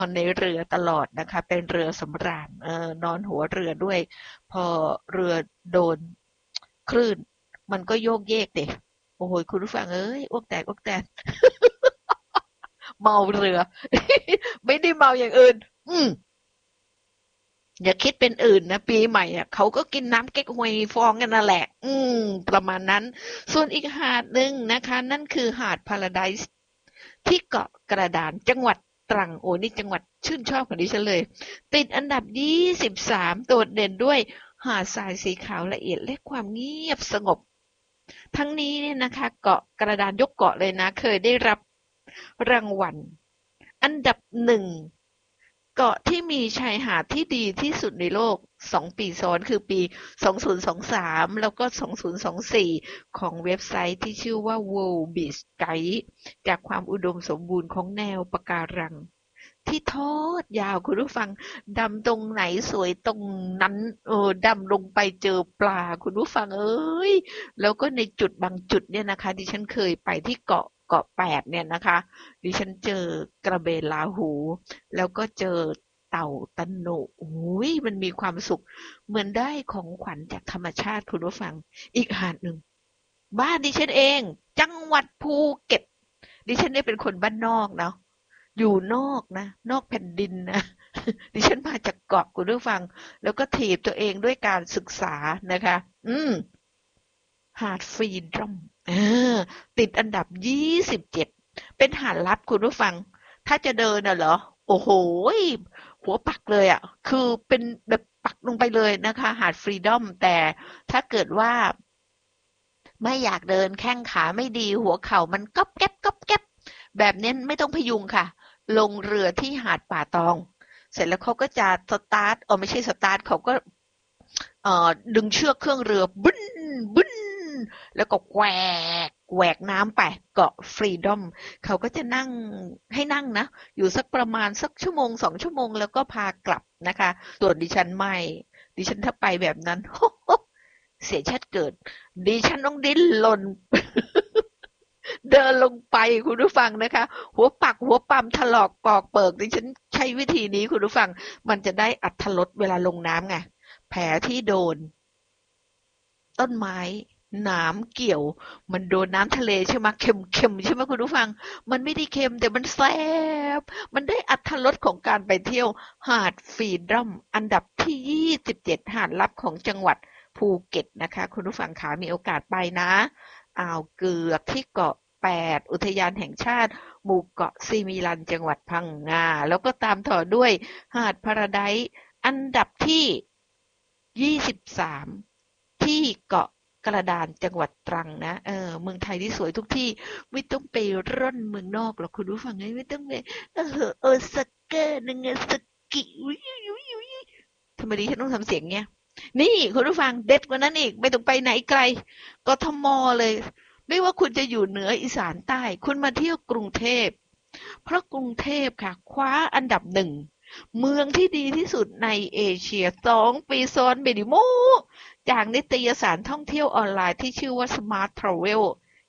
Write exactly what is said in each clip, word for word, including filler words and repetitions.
นในเรือตลอดนะคะเป็นเรือสำราญเออนอนหัวเรือด้วยพอเรือโดนคลื่นมันก็โยกเยกเด็โอ้โหคุณผู้ฟังเอ้ยอ้วกแตกอ้วกแตกเมาเรือไม่ได้เมาอย่างอื่นอืมอย่าคิดเป็นอื่นนะปีใหม่อ่ะเขาก็กินน้ำเก๊กฮวยฟองกันนั่นแหละอืมประมาณนั้นส่วนอีกหาดหนึ่งนะคะนั่นคือหาดพาราไดซ์ ที่เกาะกระดานจังหวัดตรังโอ้นี่จังหวัดชื่นชอบของดิฉันเลยติดอันดับยี่สิบสามโดดเด่นด้วยหาดทรายสีขาวละเอียดและความเงียบสงบทั้งนี้เนี่ยนะคะเกาะกระดานยกเกาะเลยนะเคยได้รับรางวัลอันดับหนึ่งเกาะที่มีชายหาดที่ดีที่สุดในโลกสองปีซ้อนคือปีสองพันยี่สิบสามแล้วก็สองพันยี่สิบสี่ของเว็บไซต์ที่ชื่อว่า World Beach Guide จากความอุดมสมบูรณ์ของแนวปะการังที่ทอดยาวคุณผู้ฟังดำตรงไหนสวยตรงนั้นเออดำลงไปเจอปลาคุณผู้ฟังเอ้ยแล้วก็ในจุดบางจุดเนี่ยนะคะดิฉันเคยไปที่เกาะเกาะแปดเนี่ยนะคะดิฉันเจอกระเบนลาหูแล้วก็เจอเต่าตะโหนกโอ้ยมันมีความสุขเหมือนได้ของขวัญจากธรรมชาติคุณผู้ฟังอีกหาดหนึ่งบ้านดิฉันเองจังหวัดภูเก็ตดิฉันเนี่ยเป็นคนบ้านนอกเนาะ อยู่นอกนะนอกแผ่นดินนะดิฉันมาจากเกาะคุณผู้ฟังแล้วก็ถีบตัวเองด้วยการศึกษานะคะอืมหาดฟรีดอมเออติดอันดับยี่สิบเจ็ดเป็นหาดลับคุณผู้ฟังถ้าจะเดินน่ะเหรอโอ้โหหัวปักเลยอ่ะคือเป็นแบบปักลงไปเลยนะคะหาดฟรีดอมแต่ถ้าเกิดว่าไม่อยากเดินแข้งขาไม่ดีหัวเข่ามันก๊อบแก๊บก๊อบแก๊บแบบนี้ไม่ต้องพยุงค่ะ ลงเรือที่หาดป่าตองเสร็จแล้วเขาก็จะสตาร์ทเออไม่ใช่สตาร์ทเขาก็เอ่อดึงเชือกเครื่องเรือบึ้นบึ้นแล้วก็แหวกแหวกน้ำไปเกาะฟรีดอมเขาก็จะนั่งให้นั่งนะอยู่สักประมาณสักชั่วโมงสองชั่วโมงแล้วก็พากลับนะคะส่วนดิฉันไม่ดิฉันถ้าไปแบบนั้นเสียชาติเกิดดิฉันต้องดิ้นรน เดินลงไปคุณผู้ฟังนะคะหัวปักหัวปั๊มถลอกปอกเปิกดิฉันใช้วิธีนี้คุณผู้ฟังมันจะได้อรรถรสเวลาลงน้ำไงแผลที่โดนต้นไม้หนามเกี่ยวมันโดนน้ำทะเลใช่ไหมเค็มเค็มใช่ไหมคุณผู้ฟังมันไม่ได้เค็มแต่มันแซ่บมันได้อรรถรสของการไปเที่ยวหาดฟรีดอมอันดับที่ยี่สิบเจ็ดหาดลับของจังหวัดภูเก็ตนะคะคุณผู้ฟังขามีโอกาสไปนะอ่าวเกือกที่เกาะแปดอุทยานแห่งชาติหมู่เกาะซีมิลันจังหวัดพังงาแล้วก็ตามต่อด้วยหาดพาราไดซ์อันดับที่ยี่สิบสามที่เกาะกระดานจังหวัดตรังนะเออเมืองไทยที่สวยทุกที่ไม่ต้องไปร่อนเมืองนอกหรอกคุณผู้ฟังไม่ต้องไปเออโอซาก้านังาซากิวิววิววิวทำไมดิฉันต้องทำเสียงเงี้ยนี่คุณผู้ฟังเด็ดกว่านั้นอีกไม่ต้องไปไหนไกลกทมเลยไม่ว่าคุณจะอยู่เหนืออีสานใต้คุณมาเที่ยวกรุงเทพเพราะกรุงเทพค่ะคว้าอันดับหนึ่งเมืองที่ดีที่สุดในเอเชียสองปีซ้อนไม่ได้โม้จากนิตยสารท่องเที่ยวออนไลน์ที่ชื่อว่า Smart Travel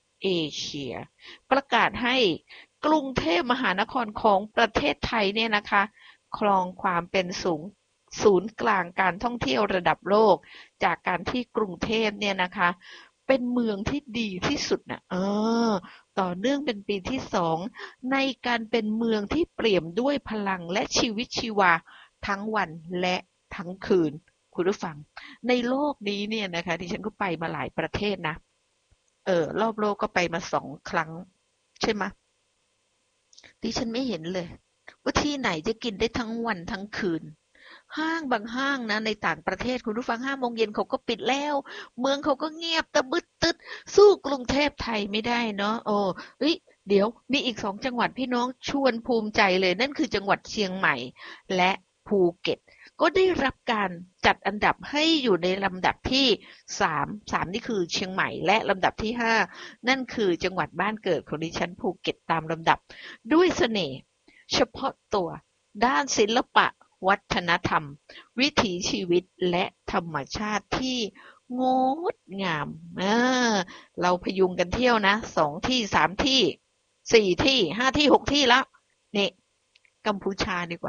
Asia ประกาศให้กรุงเทพมหานครของประเทศไทยเนี่ยนะคะครองความเป็นสูงศูนย์กลางการท่องเที่ยวระดับโลกจากการที่กรุงเทพเนี่ยนะคะเป็นเมืองที่ดีที่สุดนะเออต่อเนื่องเป็นปีที่สองในการเป็นเมืองที่เปี่ยมด้วยพลังและชีวิตชีวาทั้งวันและทั้งคืนคุณผู้ฟังในโลกนี้เนี่ยนะคะที่ฉันก็ไปมาหลายประเทศนะเออรอบโลกก็ไปมาสองครั้งใช่ไหมดิฉันไม่เห็นเลยว่าที่ไหนจะกินได้ทั้งวันทั้งคืน ห้างบางห้างนะในต่างประเทศคุณผู้ฟังห้าโมงเย็นเขาก็ปิดแล้วเมืองเขาก็เงียบตะบึดตึดสู้กรุงเทพไทยไม่ได้เนาะโอ้เฮ้ยเดี๋ยวมีอีกสองจังหวัดพี่น้องชวนภูมิใจเลยนั่นคือจังหวัดเชียงใหม่และภูเก็ตก็ได้รับการจัดอันดับให้อยู่ในลำดับที่สามสามนี่คือเชียงใหม่และลำดับที่ห้านั่นคือจังหวัดบ้านเกิดของดิฉันภูเก็ตตามลำดับด้วยเสน่ห์เฉพาะตัวด้านศิลปะ วัฒนธรรมวิถีชีวิตและธรรมชาติที่งดงามเออเราพยุงกันเที่ยวนะสองที่สามที่สี่ที่ห้าที่หกที่แล้วนี่กัมพูชาดีกว่า